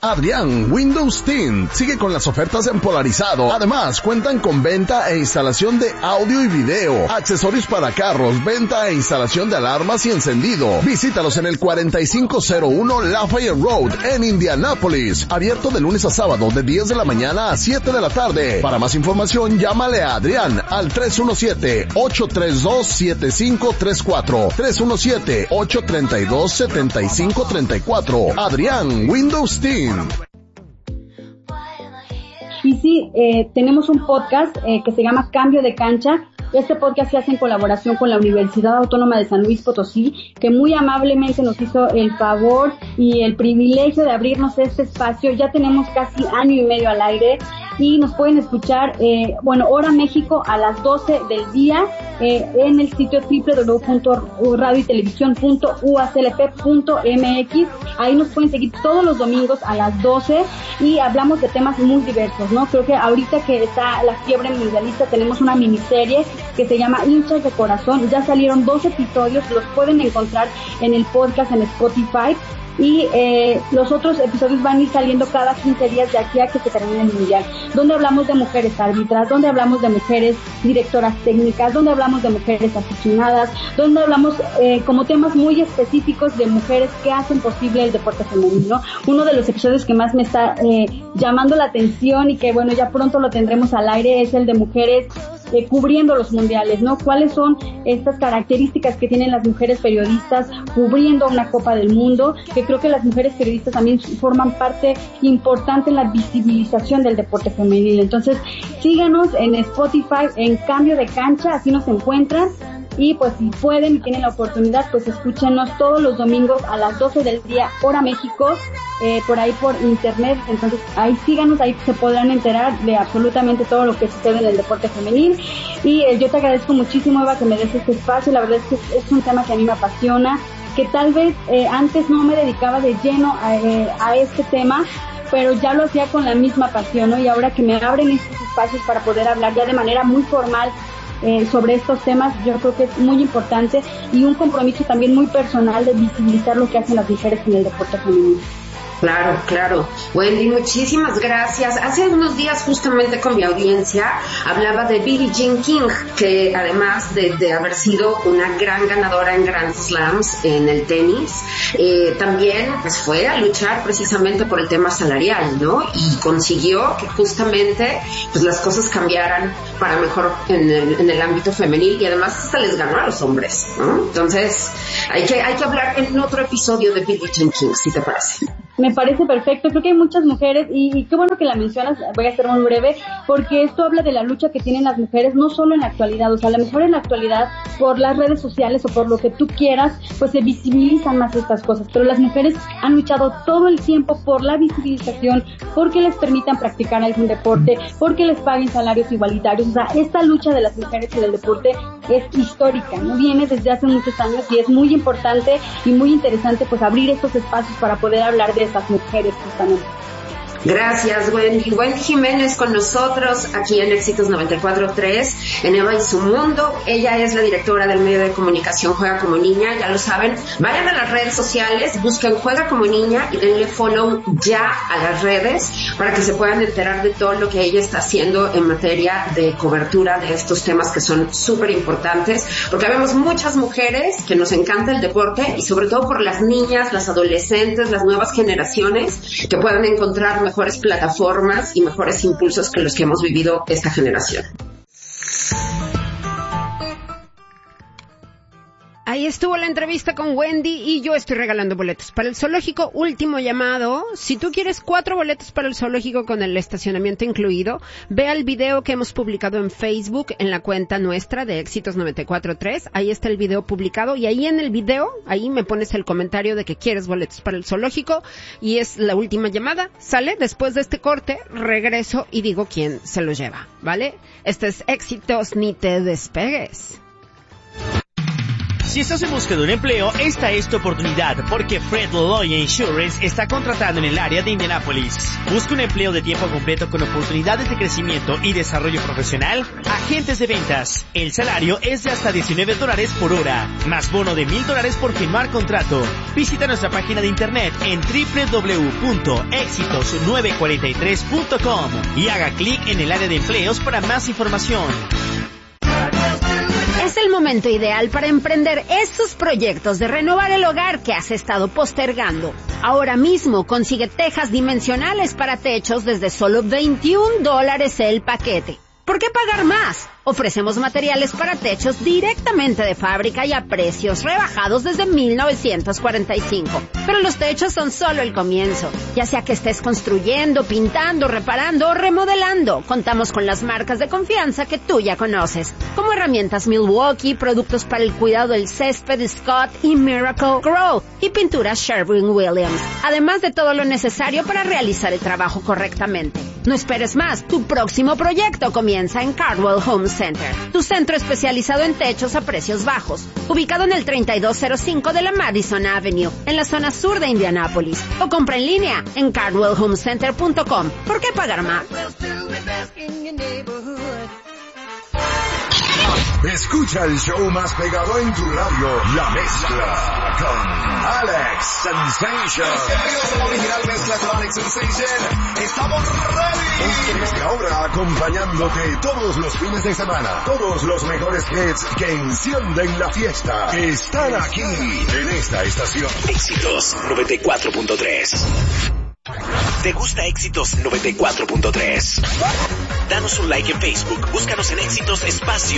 Adrián Windows Tint sigue con las ofertas en polarizado. Además, cuentan con venta e instalación de audio y video, accesorios para carros, venta e instalación de alarmas y encendido. Visítalos en el 4501 Lafayette Road en Indianápolis. Abierto de lunes a sábado de 10 de la mañana a 7 de la tarde. Para más información, llámale a Adrián al 317-832-7534. 317-832-7534. Adrián Windows Team. Y sí, tenemos un podcast que se llama Cambio de Cancha. Este podcast se hace en colaboración con la Universidad Autónoma de San Luis Potosí, que muy amablemente nos hizo el favor y el privilegio de abrirnos este espacio. Ya tenemos casi año y medio al aire y nos pueden escuchar, hora México a las 12 del día en el sitio www.radioytelevisión.uaclp.mx. Ahí nos pueden seguir todos los domingos a las 12 y hablamos de temas muy diversos, ¿no? Creo que ahorita que está la fiebre mundialista tenemos una miniserie que se llama Hinchas de Corazón. Ya salieron 2 episodios, los pueden encontrar en el podcast en Spotify. Y los otros episodios van a ir saliendo cada 15 días de aquí a que se termine el mundial, donde hablamos de mujeres árbitras, donde hablamos de mujeres directoras técnicas, donde hablamos de mujeres aficionadas, donde hablamos como temas muy específicos de mujeres que hacen posible el deporte femenino. Uno de los episodios que más me está llamando la atención y que bueno, ya pronto lo tendremos al aire es el de mujeres cubriendo los mundiales, ¿no? ¿Cuáles son estas características que tienen las mujeres periodistas cubriendo una Copa del Mundo? Que creo que las mujeres periodistas también forman parte importante en la visibilización del deporte femenil. Entonces, síganos en Spotify, en Cambio de Cancha, así nos encuentran. Y pues si pueden y tienen la oportunidad, pues escúchenos todos los domingos a las 12 del día, hora México, por ahí por internet. Entonces ahí síganos, ahí se podrán enterar de absolutamente todo lo que sucede en el deporte femenil. Y yo te agradezco muchísimo, Eva, que me des este espacio. La verdad es que es un tema que a mí me apasiona, que tal vez antes no me dedicaba de lleno a este tema, pero ya lo hacía con la misma pasión, ¿no? Y ahora que me abren estos espacios para poder hablar ya de manera muy formal sobre estos temas, yo creo que es muy importante y un compromiso también muy personal de visibilizar lo que hacen las mujeres en el deporte femenino. Claro, claro. Wendy, muchísimas gracias. Hace unos días justamente con mi audiencia hablaba de Billie Jean King, que además de haber sido una gran ganadora en Grand Slams en el tenis, también pues fue a luchar precisamente por el tema salarial, ¿no? Y consiguió que justamente pues las cosas cambiaran para mejor en el ámbito femenil y además hasta les ganó a los hombres, ¿no? Entonces hay que hablar en otro episodio de Billie Jean King, si te parece. Me parece perfecto, creo que hay muchas mujeres y qué bueno que la mencionas, voy a ser muy breve, porque esto habla de la lucha que tienen las mujeres, no solo en la actualidad, o sea, a lo mejor en la actualidad, por las redes sociales o por lo que tú quieras, pues se visibilizan más estas cosas, pero las mujeres han luchado todo el tiempo por la visibilización, porque les permitan practicar algún deporte, porque les paguen salarios igualitarios, o sea, esta lucha de las mujeres en el deporte es histórica, ¿no? Viene desde hace muchos años y es muy importante y muy interesante pues abrir estos espacios para poder hablar de esas mujeres justamente. Gracias, Wendy. Wendy Jiménez con nosotros aquí en Éxitos 94.3 en Eva y su Mundo. Ella es la directora del medio de comunicación Juega Como Niña, ya lo saben. Vayan a las redes sociales, busquen Juega Como Niña y denle follow ya a las redes para que se puedan enterar de todo lo que ella está haciendo en materia de cobertura de estos temas que son súper importantes, porque vemos muchas mujeres que nos encanta el deporte y sobre todo por las niñas, las adolescentes, las nuevas generaciones que puedan encontrar mejores plataformas y mejores impulsos que los que hemos vivido esta generación. Ahí estuvo la entrevista con Wendy y yo estoy regalando boletos para el zoológico. Último llamado. Si tú quieres 4 boletos para el zoológico con el estacionamiento incluido, ve al video que hemos publicado en Facebook en la cuenta nuestra de Éxitos 94.3. Ahí está el video publicado y ahí en el video, ahí me pones el comentario de que quieres boletos para el zoológico y es la última llamada. Sale después de este corte, regreso y digo quién se lo lleva, ¿vale? Este es Éxitos, ni te despegues. Si estás en busca de un empleo, esta es tu oportunidad, porque Fred Lloyd Insurance está contratando en el área de Indianápolis. ¿Busca un empleo de tiempo completo con oportunidades de crecimiento y desarrollo profesional? Agentes de ventas. El salario es de hasta $19 por hora, más bono de $1,000 por firmar contrato. Visita nuestra página de internet en www.exitos943.com y haga clic en el área de empleos para más información. Es el momento ideal para emprender esos proyectos de renovar el hogar que has estado postergando. Ahora mismo consigue tejas dimensionales para techos desde solo $21 el paquete. ¿Por qué pagar más? Ofrecemos materiales para techos directamente de fábrica y a precios rebajados desde 1945. Pero los techos son solo el comienzo. Ya sea que estés construyendo, pintando, reparando o remodelando, contamos con las marcas de confianza que tú ya conoces, como herramientas Milwaukee, productos para el cuidado del césped Scott y Miracle Grow y pinturas Sherwin-Williams. Además de todo lo necesario para realizar el trabajo correctamente. No esperes más, tu próximo proyecto comienza en Cardwell Home Center, tu centro especializado en techos a precios bajos, ubicado en el 3205 de la Madison Avenue, en la zona sur de Indianápolis, o compra en línea en cardwellhomecenter.com. ¿Por qué pagar más? Escucha el show más pegado en tu radio, La Mezcla, con Alex Sensation. Original Mezcla con Alex Sensation. ¡Estamos ready! Desde ahora acompañándote todos los fines de semana. Todos los mejores hits que encienden la fiesta están aquí en esta estación. Éxitos 94.3. ¿Te gusta Éxitos 94.3? Danos un like en Facebook, búscanos en Éxitos Espacio